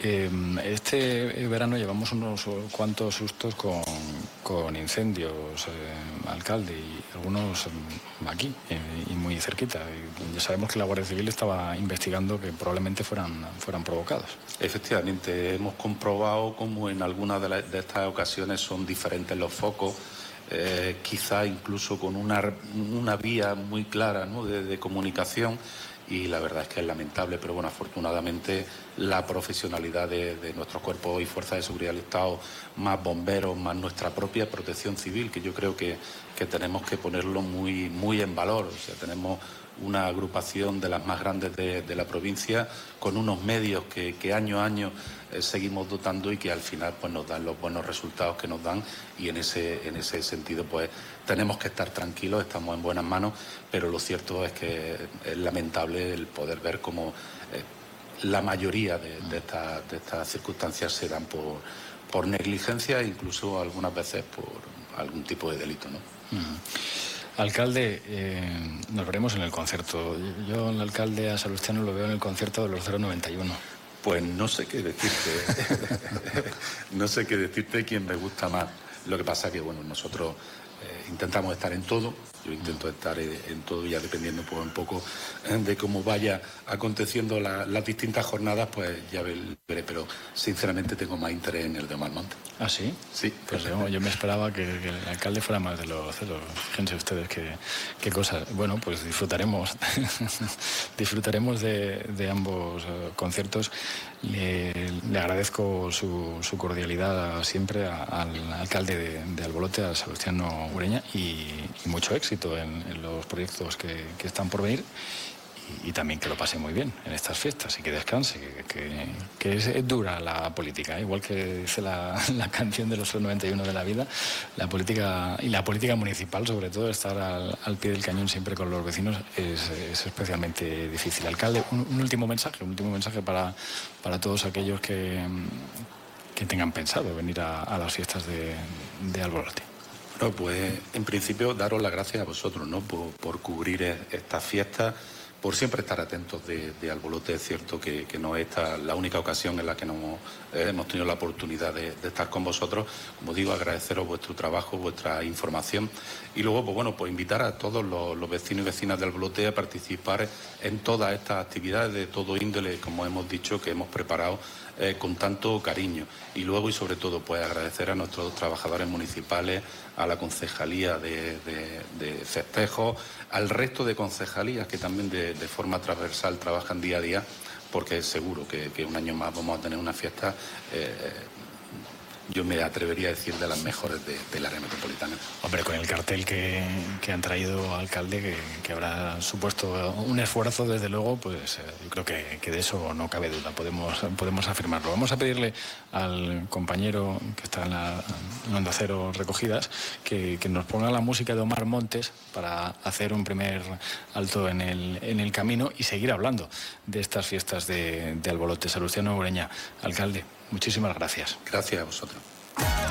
Este verano llevamos unos cuantos sustos con incendios, alcalde, y algunos aquí y muy cerquita. Y ya sabemos que la Guardia Civil estaba investigando que probablemente fueran provocados. Efectivamente, hemos comprobado cómo en algunas de estas ocasiones son diferentes los focos. Quizá incluso con una vía muy clara, ¿no?, de comunicación, y la verdad es que es lamentable, pero bueno, afortunadamente la profesionalidad de nuestros cuerpos y fuerzas de seguridad del Estado, más bomberos, más nuestra propia protección civil, que yo creo que tenemos que ponerlo muy, muy en valor. O sea, tenemos una agrupación de las más grandes de la provincia, con unos medios que año a año seguimos dotando y que al final pues nos dan los buenos resultados que nos dan, y en ese sentido pues tenemos que estar tranquilos, estamos en buenas manos, pero lo cierto es que es lamentable el poder ver cómo la mayoría de estas circunstancias se dan por negligencia e incluso algunas veces por algún tipo de delito, ¿no? Alcalde, nos veremos en el concierto. Yo, el alcalde a Salustiano, lo veo en el concierto de los 091. Pues no sé qué decirte. No sé qué decirte quién me gusta más. Lo que pasa es que, bueno, nosotros intentamos estar en todo. Yo intento estar en todo, ya dependiendo pues, un poco de cómo vaya aconteciendo las distintas jornadas, pues ya veré. Pero sinceramente tengo más interés en el de Omar Montes. ¿Ah, sí? Sí. Pues yo me esperaba que el alcalde fuera más de los ceros. Fíjense ustedes qué cosas. Bueno, pues disfrutaremos de ambos conciertos. Le agradezco su cordialidad siempre al alcalde de Albolote, a Salustiano Ureña, y mucho éxito en los proyectos que están por venir. Y también que lo pase muy bien en estas fiestas y que descanse, que es dura la política, igual que dice la canción de los 91 de la vida, la política, y la política municipal sobre todo, estar al pie del cañón siempre con los vecinos es especialmente difícil. Alcalde, un último mensaje para todos aquellos que tengan pensado venir a las fiestas de Albolote. Bueno, pues en principio daros las gracias a vosotros, ¿no?, por cubrir estas fiestas, por siempre estar atentos de Albolote. Es cierto que no es esta la única ocasión en la que hemos tenido la oportunidad de estar con vosotros. Como digo, agradeceros vuestro trabajo, vuestra información, y luego, pues bueno, pues invitar a todos los vecinos y vecinas de Albolote a participar en todas estas actividades de todo índole, como hemos dicho, que hemos preparado con tanto cariño. Y luego, y sobre todo, pues agradecer a nuestros trabajadores municipales, a la concejalía de festejos, al resto de concejalías que también de forma transversal trabajan día a día, porque seguro que un año más vamos a tener una fiesta, yo me atrevería a decir, de las mejores del área metropolitana. Hombre, con el cartel que han traído, alcalde, que habrá supuesto un esfuerzo, desde luego, pues yo creo que de eso no cabe duda, podemos afirmarlo. Vamos a pedirle al compañero que está en Onda Cero Recogidas que nos ponga la música de Omar Montes para hacer un primer alto en el camino y seguir hablando de estas fiestas de Albolote. Salustiano Ureña, alcalde, muchísimas gracias. Gracias a vosotros.